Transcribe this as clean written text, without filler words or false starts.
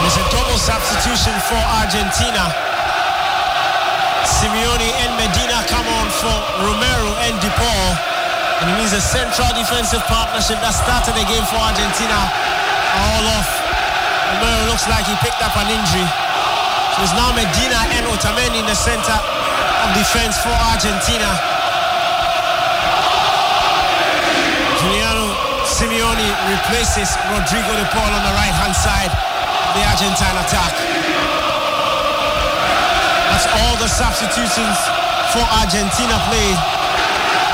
There's a double substitution for Argentina. Simeone and Medina come on for Romero and De Paul. And it means a central defensive partnership that started the game for Argentina all off. Romero looks like he picked up an injury. So it's now Medina and Otamendi in the center of defense for Argentina. Giuliano Simeone replaces Rodrigo De Paul on the right-hand side of the Argentine attack. That's all the substitutions for Argentina played.